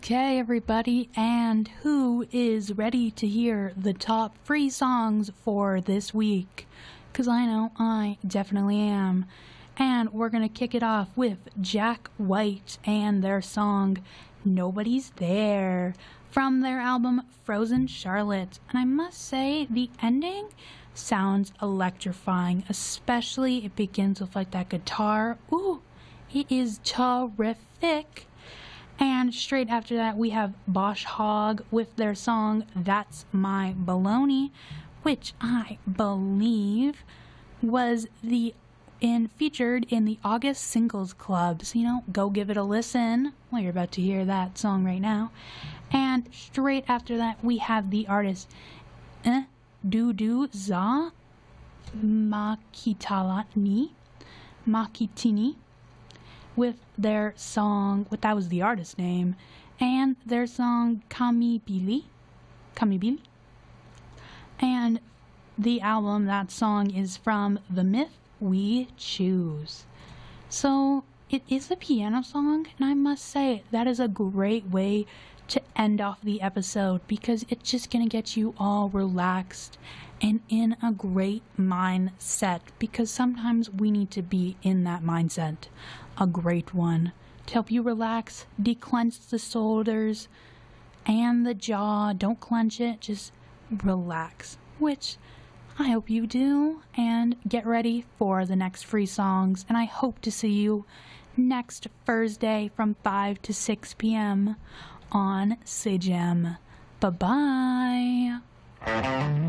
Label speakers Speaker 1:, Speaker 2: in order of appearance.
Speaker 1: Okay, everybody, and who is ready to hear the top free songs for this week? Because I know I definitely am. And we're going to kick it off with Jack White and their song Nobody's There from their album Frozen Charlotte. And I must say, the ending sounds electrifying, especially it begins with like that guitar. Ooh, it is terrific. And straight after that, we have Bosch Hogg with their song That's My Baloney, which I believe was featured in the August Singles Club. So, go give it a listen. Well, you're about to hear that song right now. And straight after that, we have the artist Dudu Za Makitini with their song, that was the artist name, and their song Kamibili. And the album, that song is from The Myth We Choose. So it is a piano song, and I must say that is a great way to end off the episode because it's just gonna get you all relaxed and in a great mindset, because sometimes we need to be in that mindset, a great one, to help you relax, declench the shoulders and the jaw. Don't clench it, just relax, which I hope you do, and get ready for the next free songs. And I hope to see you next Thursday from 5 to 6 p.m. on CJAM. Bye-bye.